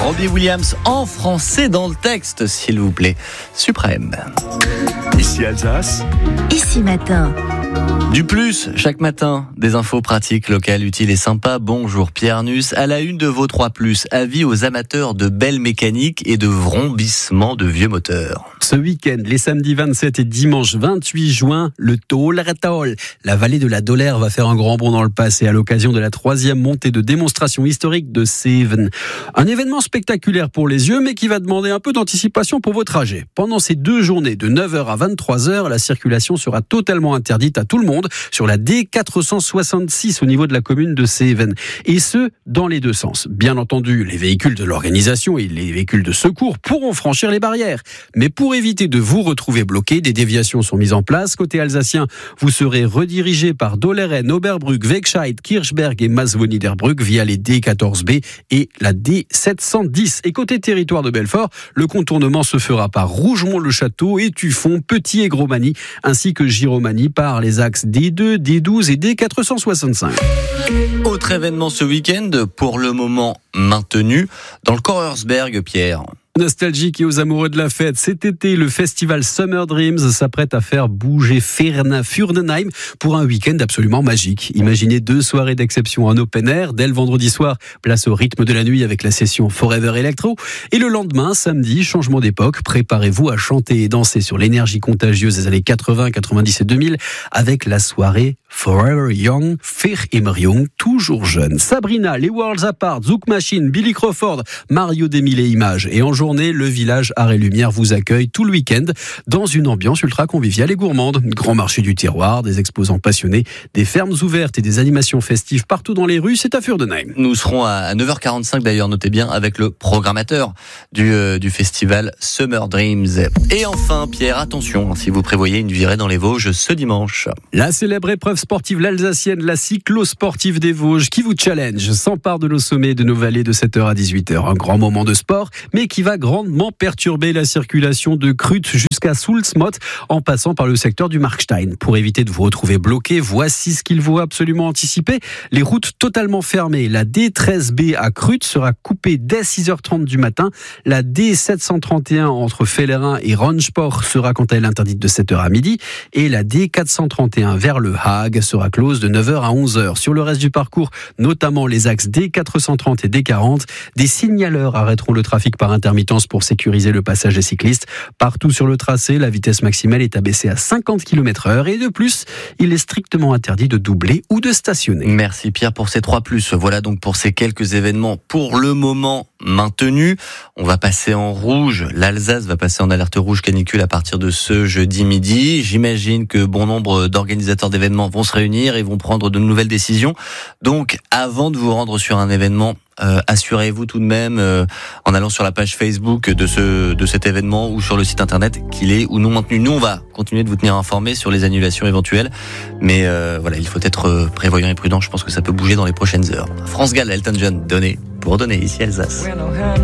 Robbie Williams en français dans le texte, s'il vous plaît. Suprême. Ici Alsace. Ici Matin. Du plus, chaque matin, des infos pratiques, locales, utiles et sympas. Bonjour Pierre Nuss, à la une de vos 3+, avis aux amateurs de belles mécaniques et de vrombissements de vieux moteurs. Ce week-end, les samedis 27 et dimanche 28 juin, le Tolretol, la vallée de la Dolère, va faire un grand bond dans le passé à l'occasion de la 3e montée de démonstration historique de Seven. Un événement spectaculaire pour les yeux, mais qui va demander un peu d'anticipation pour vos trajets. Pendant ces 2 journées, de 9h à 23h, la circulation sera totalement interdite à tout le monde sur la D466 au niveau de la commune de Seven. Et ce, dans les 2 sens. Bien entendu, les véhicules de l'organisation et les véhicules de secours pourront franchir les barrières. Mais pour éviter de vous retrouver bloqué, des déviations sont mises en place. Côté alsacien, vous serez redirigé par Dolleren, Oberbrück, Wegscheid, Kirchberg et Masveniederbrück via les D14B et la D710. Et côté territoire de Belfort, le contournement se fera par Rougemont-le-Château, Étueffont, Petit et Gros-Magny, ainsi que Giromagny par les axes D2, D12 et D465. Autre événement ce week-end, pour le moment maintenu, dans le Korersberg, Pierre. Nostalgique et aux amoureux de la fête, cet été, le festival Summer Dreams s'apprête à faire bouger Fürnenheim pour un week-end absolument magique. Imaginez 2 soirées d'exception en open air. Dès le vendredi soir, place au rythme de la nuit avec la session Forever Electro. Et le lendemain, samedi, changement d'époque. Préparez-vous à chanter et danser sur l'énergie contagieuse des années 80, 90 et 2000 avec la soirée Forever Young, Für immer Jung, toujours jeune. Sabrina, les Worlds Apart, Zouk Machine, Billy Crawford, Mario Demille et Images. Et en journée, le village Art et Lumière vous accueille tout le week-end dans une ambiance ultra conviviale et gourmande. Grand marché du terroir, des exposants passionnés, des fermes ouvertes et des animations festives partout dans les rues, c'est à Fürnenheim. Nous serons à 9h45 d'ailleurs, notez bien, avec le programmateur du festival Summer Dreams. Et enfin, Pierre, attention, si vous prévoyez une virée dans les Vosges ce dimanche. La célèbre épreuve sportive l'Alsacienne, la cyclo-sportive des Vosges, qui vous challenge, s'empare de nos sommets et de nos vallées de 7h à 18h. Un grand moment de sport, mais qui va grandement perturber la circulation de Krüt jusqu'à Sulzmodt, en passant par le secteur du Markstein. Pour éviter de vous retrouver bloqué, voici ce qu'il faut absolument anticiper. Les routes totalement fermées. La D13B à Krüt sera coupée dès 6h30 du matin. La D731 entre Fellerin et Ronsport sera quant à elle interdite de 7h à midi. Et la D431 vers Le Hague sera close de 9h à 11h. Sur le reste du parcours, notamment les axes D430 et D40, des signaleurs arrêteront le trafic par intermittence pour sécuriser le passage des cyclistes. Partout sur le tracé, la vitesse maximale est abaissée à 50 km/h et de plus, il est strictement interdit de doubler ou de stationner. Merci Pierre pour ces 3+. Voilà donc pour ces quelques événements pour le moment maintenus. On va passer en rouge. L'Alsace va passer en alerte rouge canicule à partir de ce jeudi midi. J'imagine que bon nombre d'organisateurs d'événements vont se réunir et vont prendre de nouvelles décisions. Donc, avant de vous rendre sur un événement, assurez-vous tout de même en allant sur la page Facebook de cet événement ou sur le site internet qu'il est ou non maintenu. Nous, on va continuer de vous tenir informés sur les annulations éventuelles, mais voilà, il faut être prévoyant et prudent. Je pense que ça peut bouger dans les prochaines heures. France Gall, Elton John, donné pour donner ici Alsace.